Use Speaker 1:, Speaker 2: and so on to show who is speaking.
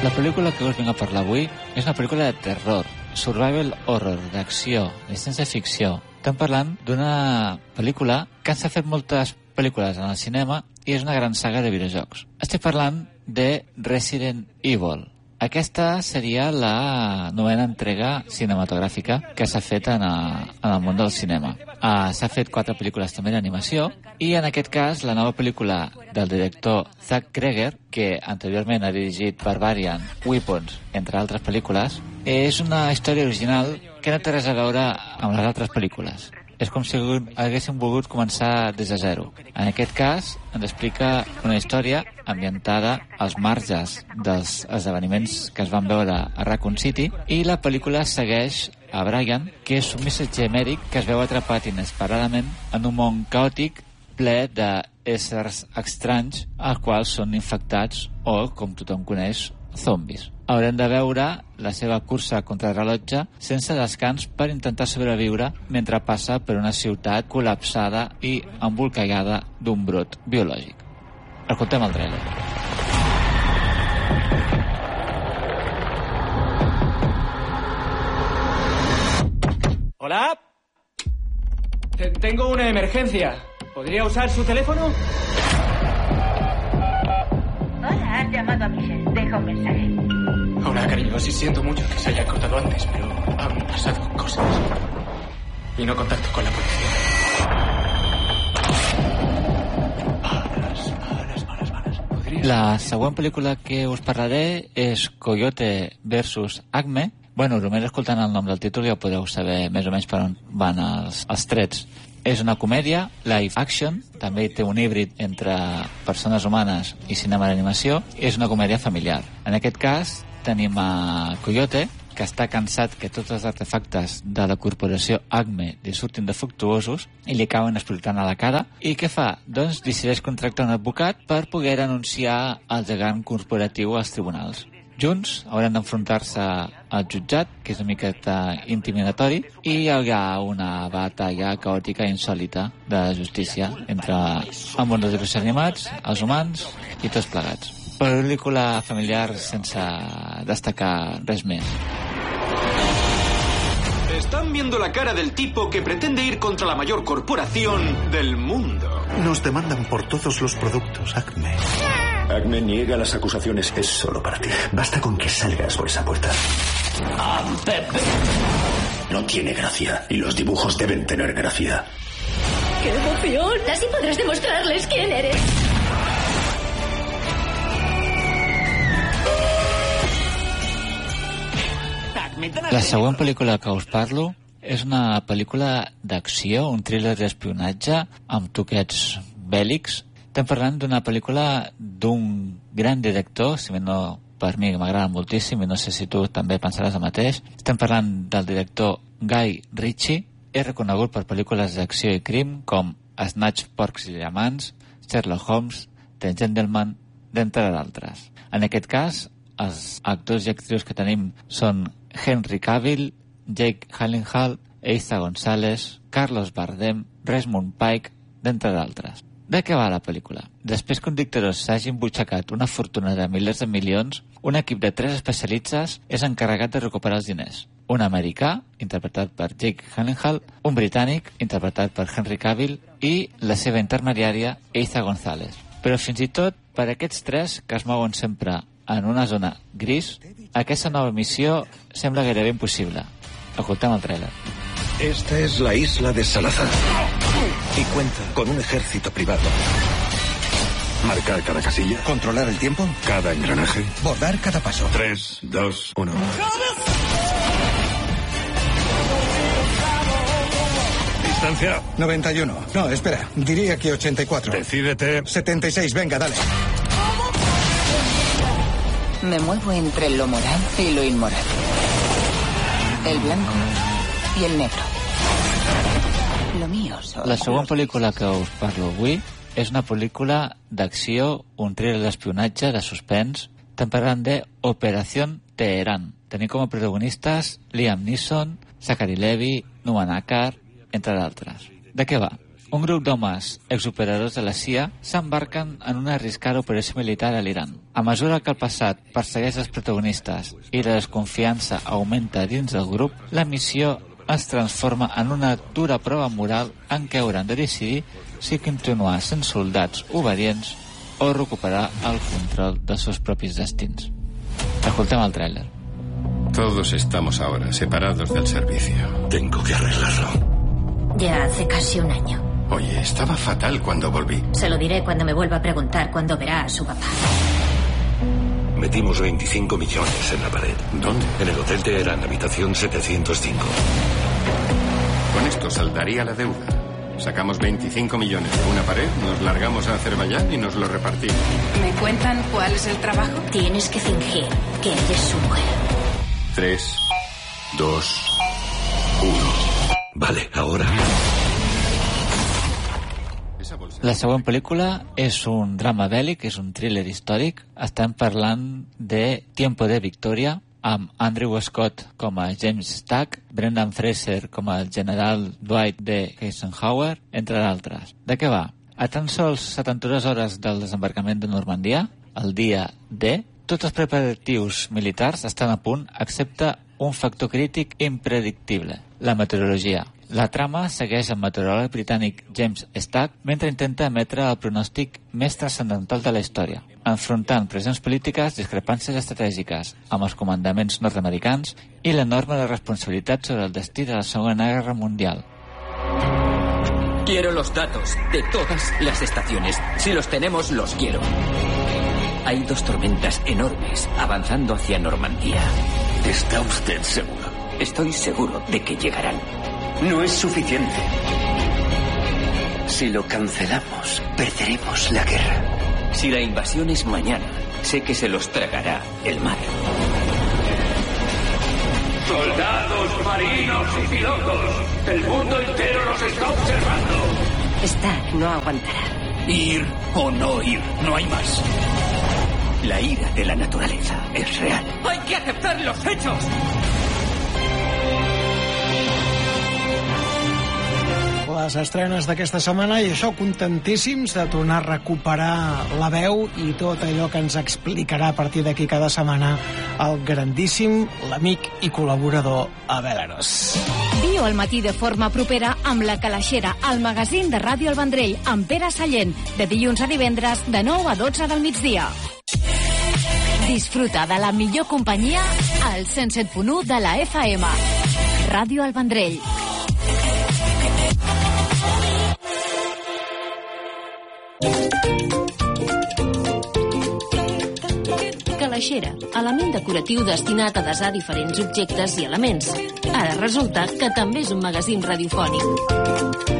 Speaker 1: La pel·lícula que us vinc a parlar avui és una pel·lícula de terror, survival horror, d'acció, de ciència-ficció. Estem parlant d'una pel·lícula que s'ha fet moltes pel·lícules en el cinema i és una gran saga de videojocs. Estic parlant de Resident Evil. Aquesta seria la novena entrega cinematogràfica que s'ha fet en el món del cinema. S'ha fet 4 pel·lícules també d'animació i en aquest cas la nova pel·lícula del director Zack Kreger, que anteriorment ha dirigit Barbarian, Weapons, entre altres pel·lícules, és una història original que no té res a veure amb les altres pel·lícules. És com si haguéssim volgut començar des de zero. En aquest cas, ens explica una història ambientada als marges dels esdeveniments que es van veure a Raccoon City i la pel·lícula segueix a Brian, que és un missatger mèdic que es veu atrapat inesperadament en un món caòtic ple d'éssers estranys als quals són infectats o, com tothom coneix, zombis. Haurem de veure la seva cursa contra el rellotge sense descans per intentar sobreviure mentre passa per una ciutat col·lapsada i embolcallada d'un brot biològic. Escoltem el trailer.
Speaker 2: Hola. Tengo una emergencia. ¿Podría usar su teléfono?
Speaker 3: Hola, has llamado a Michelle. Deja un mensaje.
Speaker 2: Hola, cariño. Sí, siento mucho que se haya cortado antes, pero han pasado cosas. Y no contacto con la policía. Balas.
Speaker 1: La següent pel·lícula que us parlaré és Coyote vs. Acme. Bueno, només escoltant el nom del títol ja podeu saber més o menys per on van els trets. És una comèdia, live action, també té un híbrid entre persones humanes i cinema d'animació, i és una comèdia familiar. En aquest cas tenim a Coyote, que està cansat que tots els artefactes de la corporació Acme li surtin defectuosos i li cauen explotant a la cara. I què fa? Doncs decideix contractar un advocat per poder denunciar el gegant corporatiu als tribunals. Junts hauran d'enfrontar-se al jutjat, que és una miqueta intimidatori, i hi ha una batalla caòtica i insòlita de justícia entre el món dels dibuixos animats, els humans i tots plegats. Pel·lícula familiar sense destacar res més.
Speaker 4: Están viendo la cara del tipo que pretende ir contra la mayor corporación del mundo.
Speaker 5: Nos demandan por todos los productos, Acme.
Speaker 6: Acme niega las acusaciones.
Speaker 5: Es solo para ti. Basta con que salgas por esa puerta.
Speaker 6: Pepe. No tiene gracia. Y los dibujos deben tener gracia.
Speaker 3: ¡Qué emoción! Así podrás demostrarles quién eres.
Speaker 1: La següent pel·lícula que us parlo és una pel·lícula d'acció, un thriller d'espionatge amb toquets bèl·lics. Estem parlant d'una pel·lícula d'un gran director, si no per mi m'agrada moltíssim i no sé si tu també pensaràs el mateix. Estem parlant del director Guy Ritchie, és reconegut per pel·lícules d'acció i crim com Snatch, Porcs i Diamants, Sherlock Holmes, The Gentleman, d'entre d'altres. En aquest cas, els actors i actrius que tenim són Henry Cavill, Jake Gyllenhaal, Eiza González, Carlos Bardem, Rosamund Pike, d'entre d'altres. De què va la pel·lícula? Després que un dictador s'hagi embutxacat una fortuna de milers de milions, un equip de 3 especialistes és encarregat de recuperar els diners. Un americà, interpretat per Jake Gyllenhaal, un britànic, interpretat per Henry Cavill, i la seva intermediària, Eiza González. Però fins i tot per aquests 3, que es mouen sempre en una zona gris, aquesta nova missió sembla gairebé impossible. Escoltem el trailer.
Speaker 5: Esta es la isla de Salazar y cuenta con un ejército privado.
Speaker 6: Marcar cada casilla.
Speaker 5: Controlar el tiempo.
Speaker 6: Cada engranaje.
Speaker 5: Bordar cada paso.
Speaker 6: 3, 2, 1.
Speaker 5: Distancia. 91. No, espera. Diría que 84.
Speaker 6: Decídete.
Speaker 5: 76. Venga, dale.
Speaker 7: Me muevo entre lo moral y lo inmoral. El blanco y el negro. Lo mío son...
Speaker 1: La següent pel·lícula que us parlo avui és una pel·lícula d'acció, un thriller d'espionatge, de suspens. Estem parlant de Operación Teherán. Tenim com a protagonistes Liam Neeson, Zachary Levi, Noah Nakar, entre d'altres. De què va? Un grup d'homes exoperadors de la CIA s'embarquen en una arriscada operació militar a l'Iran. A mesura que el passat persegueix els protagonistes i la desconfiança augmenta dins del grup, la missió es transforma en una dura prova moral en què hauran de decidir si continuar sent soldats obedients o recuperar el control dels seus propis destins. Escoltem el tràiler.
Speaker 8: Todos estamos ahora separados del servicio.
Speaker 5: Tengo que arreglarlo.
Speaker 3: Ya hace casi un año.
Speaker 8: Oye, estaba fatal cuando volví.
Speaker 3: Se lo diré cuando me vuelva a preguntar cuándo verá a su papá.
Speaker 5: Metimos 25 millones en la pared.
Speaker 8: ¿Dónde?
Speaker 5: En el Hotel Teherán, habitación 705.
Speaker 8: Con esto saldaría la deuda. Sacamos 25 millones de una pared, nos largamos a Azerbaiyán y nos lo repartimos.
Speaker 9: ¿Me cuentan cuál es el trabajo?
Speaker 3: Tienes que fingir que eres su mujer.
Speaker 8: 3, 2, 1.
Speaker 5: Vale, ahora.
Speaker 1: La següent pel·lícula és un drama bèl·lic, és un thriller històric. Estem parlant de Tiempo de Victoria, amb Andrew Scott com a James Stack, Brendan Fraser com a general Dwight D. Eisenhower, entre d'altres. De què va? A tan sols 72 hores del desembarcament de Normandia, el dia D, tots els preparatius militars estan a punt, excepte un factor crític impredictible, la meteorologia. La trama segueix el meteoròleg britànic James Stack mentre intenta emetre el pronòstic més transcendental de la història, enfrontant pressions polítiques, discrepàncies estratègiques amb els comandaments nord-americans i l'enorme responsabilitat sobre el destí de la Segona Guerra Mundial.
Speaker 10: Quiero los datos de todas las estaciones. Si los tenemos, los quiero. Hay 2 tormentas enormes avanzando hacia Normandía.
Speaker 6: ¿Está usted seguro?
Speaker 10: Estoy seguro de que llegarán.
Speaker 6: No es suficiente. Si lo cancelamos, perderemos la guerra.
Speaker 10: Si la invasión es mañana, sé que se los tragará el mar.
Speaker 6: Soldados, marinos y pilotos, el mundo entero los está observando.
Speaker 3: Stack no aguantará.
Speaker 10: Ir o no ir, no hay más. La ira de la naturaleza es real. ¡Hay que aceptar los hechos!
Speaker 11: Les estrenes d'aquesta setmana i això, contentíssims de tornar a recuperar la veu i tot allò que ens explicarà a partir d'aquí cada setmana el grandíssim, l'amic i col·laborador Abel Arós.
Speaker 12: Viu al matí de forma propera amb La Calaixera, el magazín de Ràdio El Vendrell, amb Pere Sallent, de dilluns a divendres de 9 a 12 del migdia. Disfruta de la millor companyia al 107.1 de la FM. Ràdio El Vendrell. Calaixera, element decoratiu destinat a desar diferents objectes i elements. Ara resulta que també és un magazín radiofònic.